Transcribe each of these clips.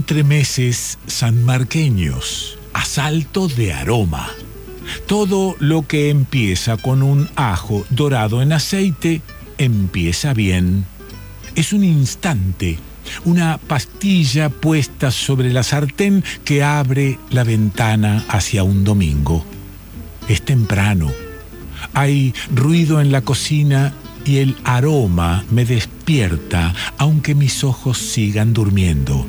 entremeses sanmarqueños, asalto de aroma. Todo lo que empieza con un ajo dorado en aceite, empieza bien. Es un instante, una pastilla puesta sobre la sartén que abre la ventana hacia un domingo. Es temprano. Hay ruido en la cocina y el aroma me despierta, aunque mis ojos sigan durmiendo.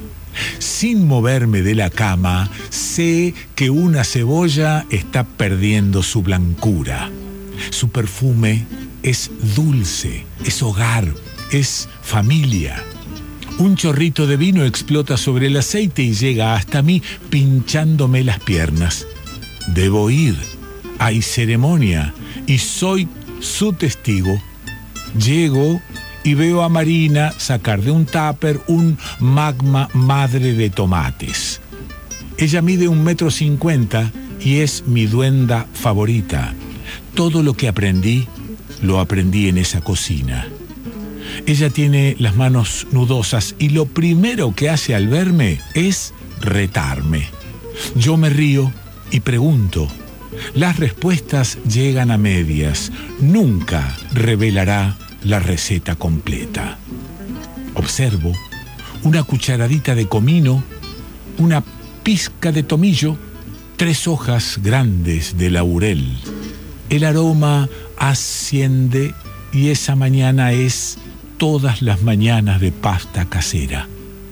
Sin moverme de la cama, sé que una cebolla está perdiendo su blancura. Su perfume es dulce, es hogar, es familia. Un chorrito de vino explota sobre el aceite y llega hasta mí pinchándome las piernas. Debo ir. Hay ceremonia y soy su testigo. Llego y veo a Marina sacar de un tupper un magma madre de tomates. Ella mide 1,50 m y es mi duenda favorita. Todo lo que aprendí, lo aprendí en esa cocina. Ella tiene las manos nudosas y lo primero que hace al verme es retarme. Yo me río y pregunto. Las respuestas llegan a medias. Nunca revelará la receta completa. Observo una cucharadita de comino, una pizca de tomillo, 3 hojas grandes de laurel. El aroma asciende y esa mañana es todas las mañanas de pasta casera.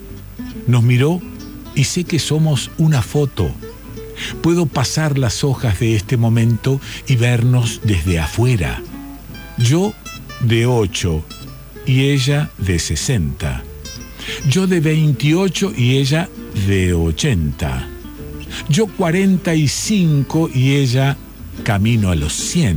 Nos miró y sé que somos una foto. Puedo pasar las hojas de este momento y vernos desde afuera. Yo de 8 y ella de 60. Yo de 28 y ella de 80. Yo 45 y ella camino a los 100.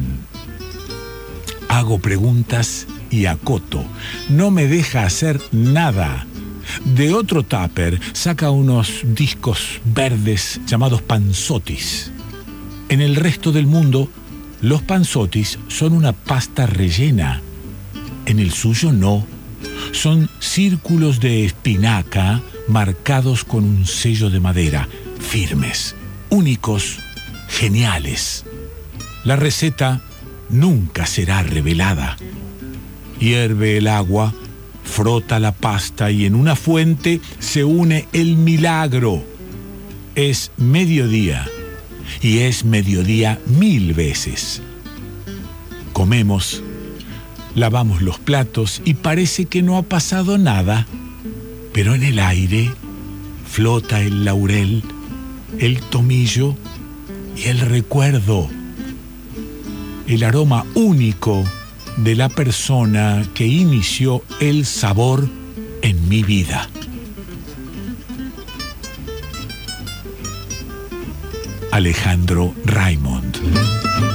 Hago preguntas y acoto. No me deja hacer nada. De otro tupper saca unos discos verdes llamados panzottis. En el resto del mundo, los panzottis son una pasta rellena. En el suyo no. Son círculos de espinaca marcados con un sello de madera, firmes, únicos, geniales. La receta nunca será revelada. Hierve el agua, frota la pasta y en una fuente se une el milagro. Es mediodía y es mediodía 1000 veces. Comemos, lavamos los platos y parece que no ha pasado nada, pero en el aire flota el laurel, el tomillo y el recuerdo. El aroma único de la persona que inició el sabor en mi vida. Alejandro Raymond.